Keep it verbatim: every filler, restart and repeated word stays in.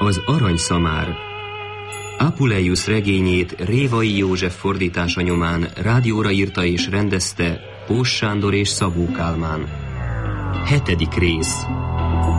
Az aranyszamár. Apuleius regényét Révai József fordítása nyomán rádióra írta és rendezte Pós Sándor és Szabó Kálmán. Hetedik rész.